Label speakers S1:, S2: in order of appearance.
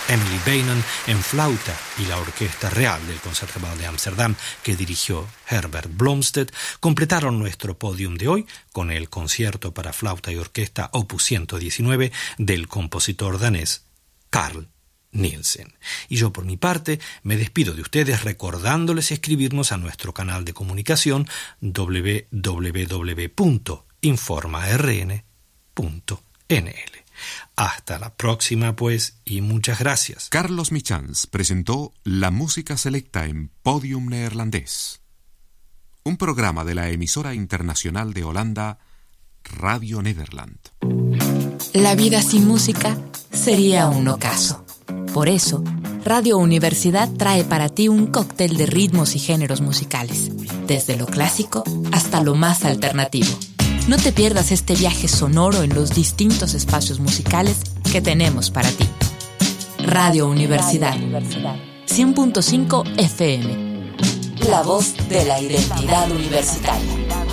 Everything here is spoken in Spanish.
S1: Emily Beynon en flauta y la Orquesta Real del Conservatorio de Ámsterdam, que dirigió Herbert Blomstedt, completaron nuestro podium de hoy con el concierto para flauta y orquesta Opus 119 del compositor danés Carl Nielsen. Y yo, por mi parte, me despido de ustedes recordándoles escribirnos a nuestro canal de comunicación www.informarn.nl. Hasta la próxima, pues, y muchas gracias.
S2: Carlos Michans presentó la música selecta en Podium Neerlandés, un programa de la emisora internacional de Holanda, Radio Nederland.
S3: La vida sin música sería un ocaso. Por eso, Radio Universidad trae para ti un cóctel de ritmos y géneros musicales, desde lo clásico hasta lo más alternativo. No te pierdas este viaje sonoro en los distintos espacios musicales que tenemos para ti. Radio Universidad 100.5 FM. La voz de la identidad universitaria.